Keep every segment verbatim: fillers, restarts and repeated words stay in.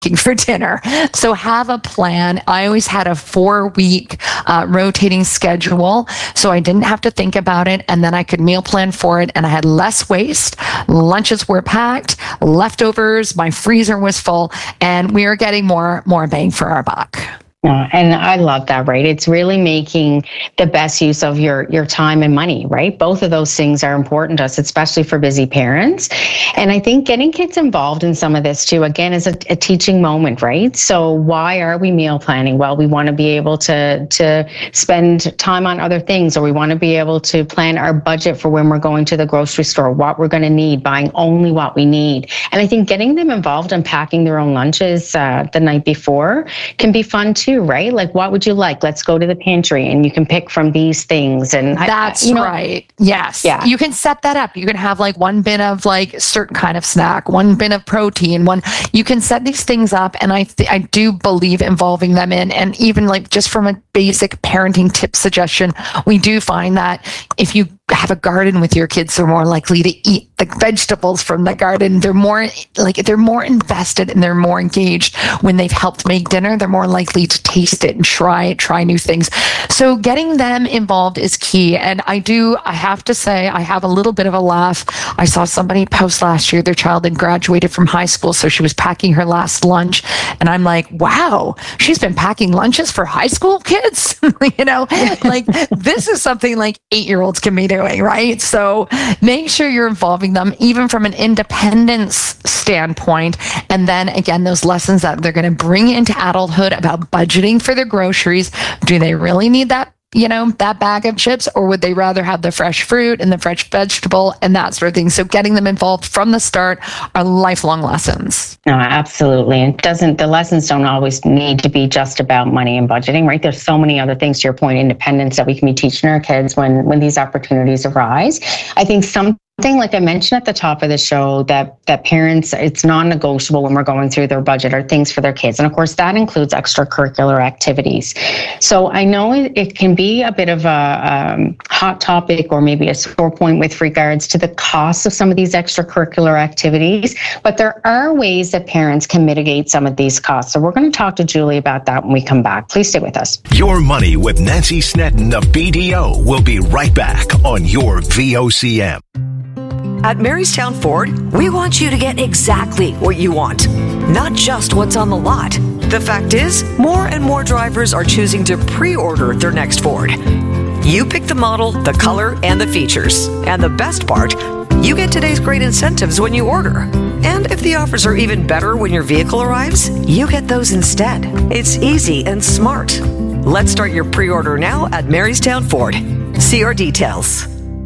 for dinner. So have a plan. I always had a four week uh, rotating schedule, so I didn't have to think about it, and then I could meal plan for it, and I had less waste. Lunches were packed, leftovers, my freezer was full, and we were getting more more bang for our buck. Uh, and I love that, right? It's really making the best use of your, your time and money, right? Both of those things are important to us, especially for busy parents. And I think getting kids involved in some of this too, again, is a, a teaching moment, right? So why are we meal planning? Well, we want to be able to, to spend time on other things, or we want to be able to plan our budget for when we're going to the grocery store, what we're going to need, buying only what we need. And I think getting them involved in packing their own lunches uh, the night before can be fun too. Right? Like, what would you like? Let's go to the pantry and you can pick from these things. And that's I, you know, right. Yes. Yeah. You can set that up. You can have like one bin of like certain kind of snack, one bin of protein, one, you can set these things up. And I, th- I do believe involving them in, and even like just from a basic parenting tip suggestion, we do find that if you have a garden with your kids, they're more likely to eat the vegetables from the garden. They're more like, they're more invested and they're more engaged when they've helped make dinner. They're more likely to taste it and try it, try new things. So getting them involved is key. And I do, I have to say, I have a little bit of a laugh. I saw somebody post last year, their child had graduated from high school, so she was packing her last lunch. And I'm like, wow, she's been packing lunches for high school kids? You know, like this is something like eight-year-olds can be doing, right? So make sure you're involving them, even from an independence standpoint. And then again, those lessons that they're going to bring into adulthood about budgeting for their groceries. Do they really need that, you know, that bag of chips, or would they rather have the fresh fruit and the fresh vegetable and that sort of thing? So getting them involved from the start are lifelong lessons. No, absolutely. It doesn't, the lessons don't always need to be just about money and budgeting, right? There's so many other things, to your point, independence, that we can be teaching our kids when, when these opportunities arise. I think some thing, like I mentioned at the top of the show, that that parents, it's non-negotiable when we're going through their budget, are things for their kids. And of course, that includes extracurricular activities. So I know it, it can be a bit of a um, hot topic, or maybe a sore point with regards to the cost of some of these extracurricular activities, but there are ways that parents can mitigate some of these costs. So we're going to talk to Julie about that when we come back. Please stay with us. Your Money with Nancy Snedden of B D O will be right back on your V O C M. At Marystown Ford, we want you to get exactly what you want, not just what's on the lot. The fact is, more and more drivers are choosing to pre-order their next Ford. You pick the model, the color, and the features. And the best part, you get today's great incentives when you order. And if the offers are even better when your vehicle arrives, you get those instead. It's easy and smart. Let's start your pre-order now at Marystown Ford. See our details.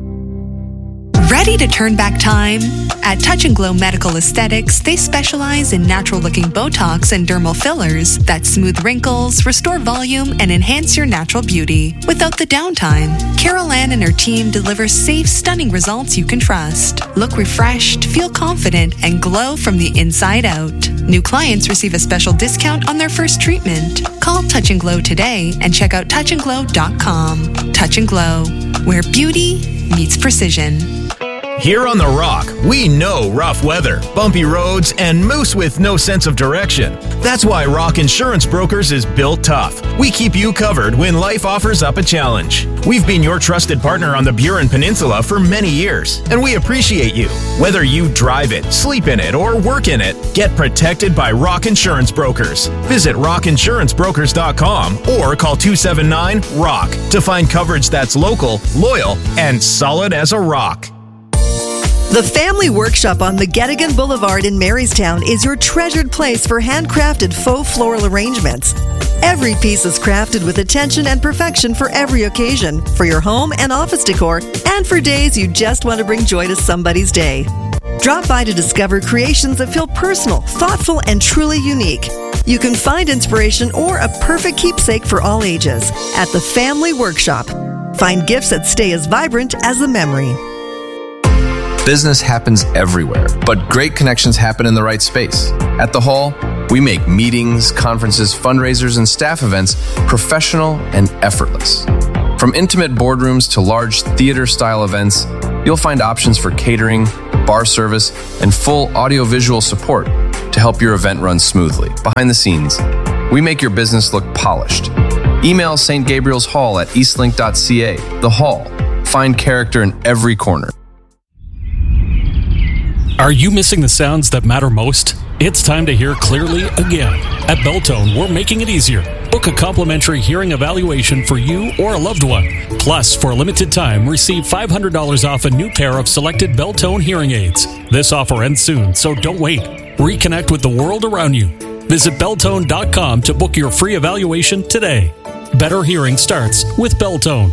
Ready to turn back time? At Touch and Glow Medical Aesthetics, they specialize in natural-looking Botox and dermal fillers that smooth wrinkles, restore volume, and enhance your natural beauty without the downtime. Carol Ann and her team deliver safe, stunning results you can trust. Look refreshed, feel confident, and glow from the inside out. New clients receive a special discount on their first treatment. Call Touch and Glow today and check out touch and glow dot com. Touch and Glow, where beauty meets precision. Here on The Rock, we know rough weather, bumpy roads, and moose with no sense of direction. That's why Rock Insurance Brokers is built tough. We keep you covered when life offers up a challenge. We've been your trusted partner on the Burin Peninsula for many years, and we appreciate you. Whether you drive it, sleep in it, or work in it, get protected by Rock Insurance Brokers. Visit rock insurance brokers dot com or call two seven nine, R O C K to find coverage that's local, loyal, and solid as a rock. The Family Workshop on McGettigan Boulevard in Marystown is your treasured place for handcrafted faux floral arrangements. Every piece is crafted with attention and perfection for every occasion, for your home and office decor, and for days you just want to bring joy to somebody's day. Drop by to discover creations that feel personal, thoughtful, and truly unique. You can find inspiration or a perfect keepsake for all ages at the Family Workshop. Find gifts that stay as vibrant as the memory. Business happens everywhere, but great connections happen in the right space. At The Hall, we make meetings, conferences, fundraisers, and staff events professional and effortless. From intimate boardrooms to large theater-style events, you'll find options for catering, bar service, and full audiovisual support to help your event run smoothly. Behind the scenes, we make your business look polished. Email Saint Gabriel's Hall at eastlink dot c a. The Hall. Find character in every corner. Are you missing the sounds that matter most? It's time to hear clearly again. At Belltone, we're making it easier. Book a complimentary hearing evaluation for you or a loved one. Plus, for a limited time, receive five hundred dollars off a new pair of selected Belltone hearing aids. This offer ends soon, so don't wait. Reconnect with the world around you. Visit Belltone dot com to book your free evaluation today. Better hearing starts with Belltone.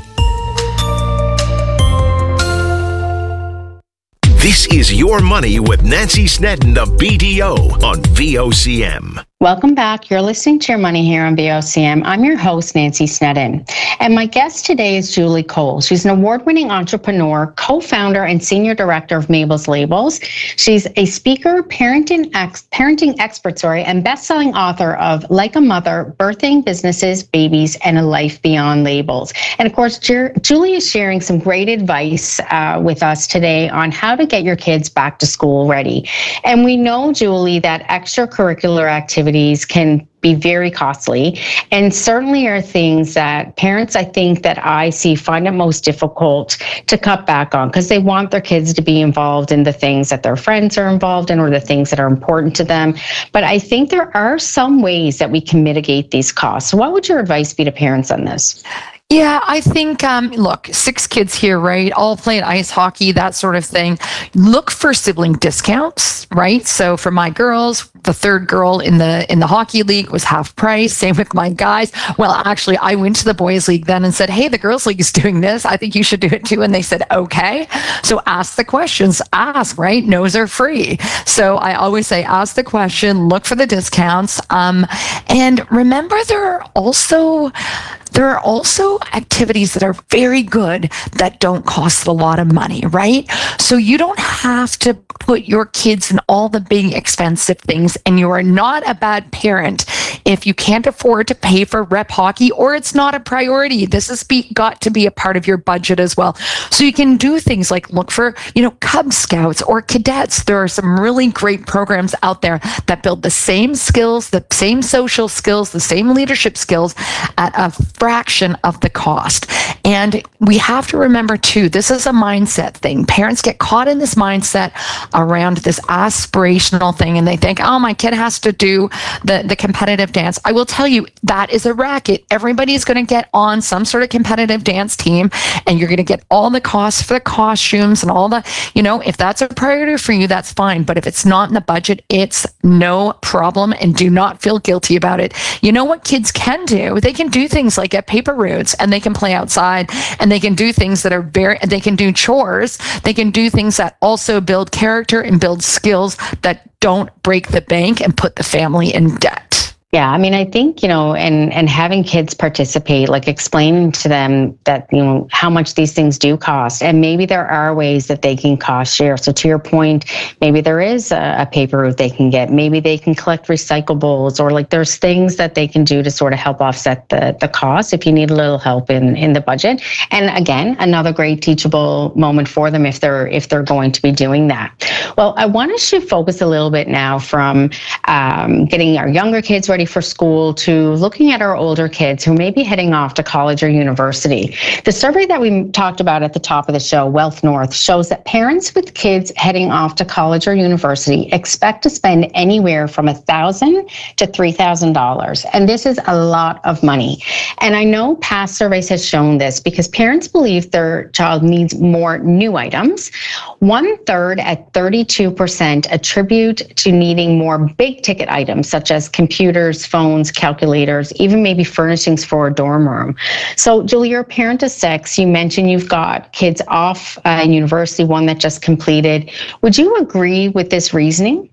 This is Your Money with Nancy Snedden of B D O on V O C M. Welcome back. You're listening to Your Money here on V O C M. I'm your host, Nancy Snedden. And my guest today is Julie Cole. She's an award-winning entrepreneur, co-founder, and senior director of Mabel's Labels. She's a speaker, parenting ex- parenting expert, sorry, and best-selling author of Like a Mother, Birthing Businesses, Babies, and a Life Beyond Labels. And of course, Jer- Julie is sharing some great advice uh, with us today on how to get your kids back to school ready. And we know, Julie, that extracurricular activities can be very costly, and certainly are things that parents, I think, that I see find it most difficult to cut back on because they want their kids to be involved in the things that their friends are involved in or the things that are important to them. But I think there are some ways that we can mitigate these costs. So what would your advice be to parents on this? Yeah, I think, um, look, six kids here, right? All playing ice hockey, that sort of thing. Look for sibling discounts, right? So for my girls, the third girl in the in the hockey league was half price. Same with my guys. Well, actually, I went to the boys league then and said, hey, the girls league is doing this. I think you should do it too. And they said, okay. So ask the questions. Ask, right? No's are free. So I always say, ask the question, look for the discounts. Um, and remember, there are also... There are also activities that are very good that don't cost a lot of money, right? So you don't have to put your kids in all the big expensive things, and you are not a bad parent if you can't afford to pay for rep hockey or it's not a priority. This has be, got to be a part of your budget as well. So you can do things like look for, you know, Cub Scouts or cadets. There are some really great programs out there that build the same skills, the same social skills, the same leadership skills at a fraction of the cost. And we have to remember too, this is a mindset thing. Parents get caught in this mindset around this aspirational thing, and they think, oh, my kid has to do the, the competitive dance. I will tell you, that is a racket. Everybody's going to get on some sort of competitive dance team, and you're going to get all the costs for the costumes and all the, you know, if that's a priority for you, that's fine. But if it's not in the budget, it's no problem, and do not feel guilty about it. You know what kids can do? They can do things like get paper routes, and they can play outside, and they can do things that are very, they can do chores. They can do things that also build character and build skills that don't break the bank and put the family in debt. Yeah, I mean, I think, you know, and, and having kids participate, like explaining to them that, you know, how much these things do cost. And maybe there are ways that they can cost share. So to your point, maybe there is a, a paper route they can get. Maybe they can collect recyclables, or like there's things that they can do to sort of help offset the, the cost if you need a little help in, in the budget. And again, another great teachable moment for them if they're if they're going to be doing that. Well, I want to shift focus a little bit now from um, getting our younger kids ready for school to looking at our older kids who may be heading off to college or university. The survey that we talked about at the top of the show, Wealth North, shows that parents with kids heading off to college or university expect to spend anywhere from one thousand dollars to three thousand dollars. And this is a lot of money. And I know past surveys have shown this because parents believe their child needs more new items. One third at thirty-two percent attribute to needing more big ticket items such as computers, phones, calculators, even maybe furnishings for a dorm room. So, Julie, you're a parent of six. You mentioned you've got kids off uh, in university, one that just completed. Would you agree with this reasoning?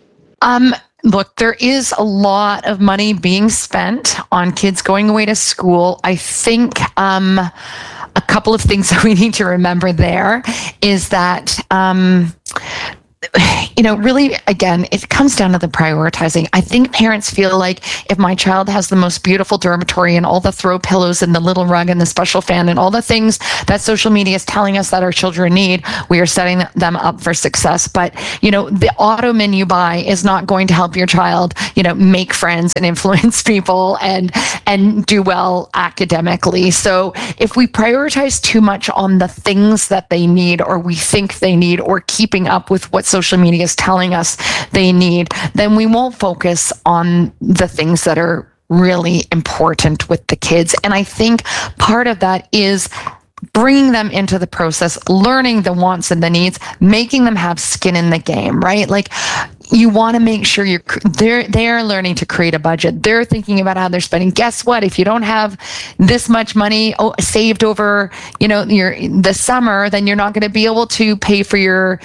Um, look, there is a lot of money being spent on kids going away to school. I think um, a couple of things that we need to remember there is that um, you know, really, again, it comes down to the prioritizing. I think parents feel like if my child has the most beautiful dormitory and all the throw pillows and the little rug and the special fan and all the things that social media is telling us that our children need, we are setting them up for success. But, you know, the Ottoman you buy is not going to help your child, you know, make friends and influence people and, and do well academically. So if we prioritize too much on the things that they need or we think they need or keeping up with what social media is telling us they need, then we won't focus on the things that are really important with the kids. And I think part of that is bringing them into the process, learning the wants and the needs, making them have skin in the game, right? Like, you want to make sure you're they're they're learning to create a budget. They're thinking about how they're spending. Guess what? If you don't have this much money oh, saved over, you know, your the summer, then you're not going to be able to pay for your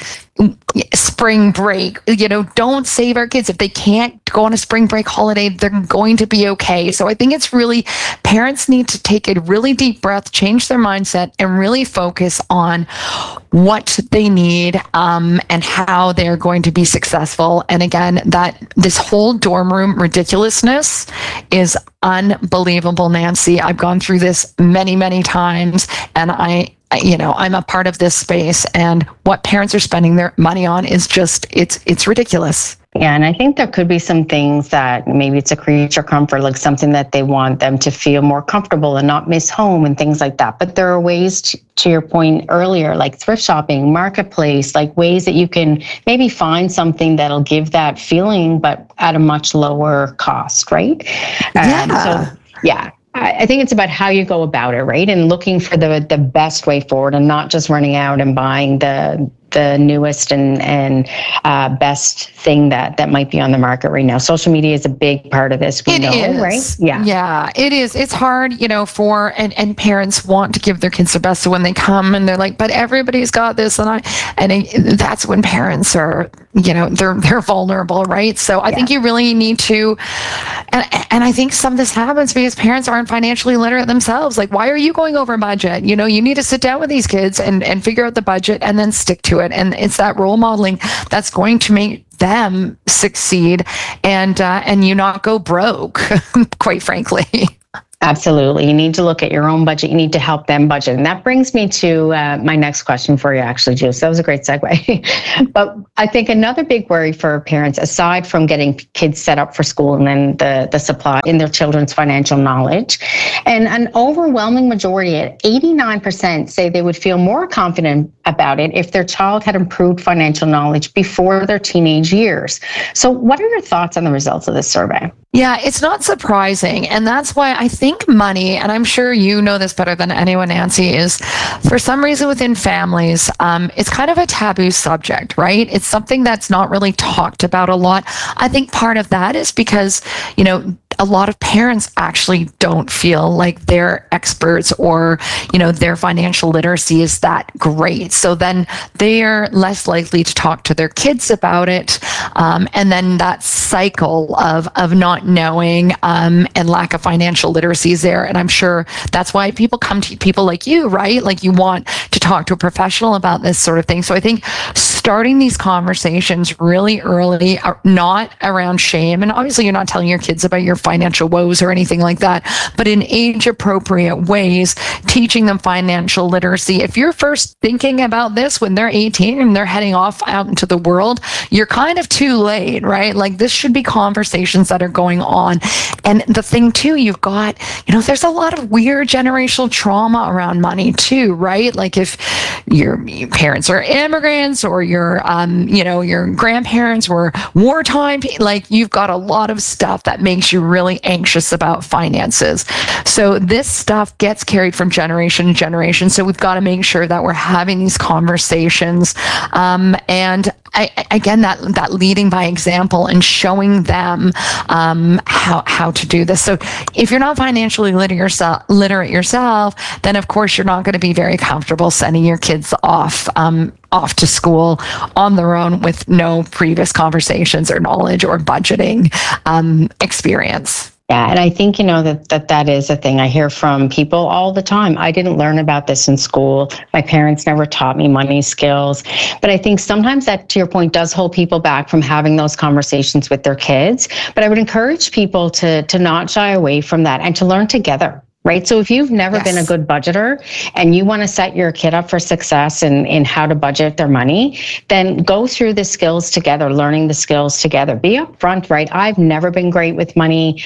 spring break. You know, don't save our kids. If they can't go on a spring break holiday, they're going to be okay. So I think it's really, parents need to take a really deep breath, change their mindset, and really focus on what they need um, and how they're going to be successful. And again, that this whole dorm room ridiculousness is unbelievable, Nancy. I've gone through this many, many times, and I you know, I'm a part of this space, and what parents are spending their money on is just, it's it's ridiculous. Yeah, and I think there could be some things that maybe it's a creature comfort, like something that they want them to feel more comfortable and not miss home and things like that. But there are ways, to, to your point earlier, like thrift shopping, marketplace, like ways that you can maybe find something that'll give that feeling, but at a much lower cost, right? Yeah. Um, so, yeah. I think it's about how you go about it, right? And looking for the the best way forward and not just running out and buying the the newest and and uh, best thing that that might be on the market right now. Social media is a big part of this. We it know, is. right? Yeah, yeah, it is. It's hard, you know, for and and parents want to give their kids the best. So when they come and they're like, "But everybody's got this," and I and it, that's when parents are, you know, they're they're vulnerable, right? So I yeah. think you really need to, and and I think some of this happens because parents aren't financially literate themselves. Like, why are you going over budget? You know, you need to sit down with these kids and and figure out the budget and then stick to it. And it's that role modeling that's going to make them succeed and uh, and you not go broke, quite frankly. Absolutely. You need to look at your own budget. You need to help them budget. And that brings me to uh, my next question for you, actually, Jules. That was a great segue. But I think another big worry for parents, aside from getting kids set up for school and then the, the supply in their children's financial knowledge, and an overwhelming majority at eighty-nine percent say they would feel more confident about it if their child had improved financial knowledge before their teenage years. So what are your thoughts on the results of this survey? Yeah, it's not surprising. And that's why I think money, and I'm sure you know this better than anyone, Nancy, is for some reason within families, um, it's kind of a taboo subject, right? It's something that's not really talked about a lot. I think part of that is because, you know, a lot of parents actually don't feel like they're experts or, you know, their financial literacy is that great. So then they're less likely to talk to their kids about it. Um, and then that cycle of, of not knowing um, and lack of financial literacy is there. And I'm sure that's why people come to people like you, right? Like you want to talk to a professional about this sort of thing. So I think starting these conversations really early, not around shame. And obviously you're not telling your kids about your financial woes or anything like that, but in age appropriate ways, teaching them financial literacy. If you're first thinking about this when they're eighteen and they're heading off out into the world, you're kind of too late, right? Like this should be conversations that are going on. And the thing too, you've got, you know, there's a lot of weird generational trauma around money too, right? Like if your parents are immigrants or your, um, you know, your grandparents were wartime, like you've got a lot of stuff that makes you really anxious about finances. So this stuff gets carried from generation to generation. So we've got to make sure that we're having these conversations. Um, and I, again, that that leading by example and showing them um, how how to do this. So if you're not financially literate yourself, literate yourself, then of course you're not going to be very comfortable sending your kids off um, off to school on their own with no previous conversations or knowledge or budgeting um, experience. Yeah, and I think, you know, that, that that is a thing I hear from people all the time. I didn't learn about this in school. My parents never taught me money skills. But I think sometimes that, to your point, does hold people back from having those conversations with their kids. But I would encourage people to to not shy away from that and to learn together. Right. So if you've never yes. been a good budgeter and you want to set your kid up for success in, in how to budget their money, then go through the skills together, learning the skills together. Be upfront, right? I've never been great with money.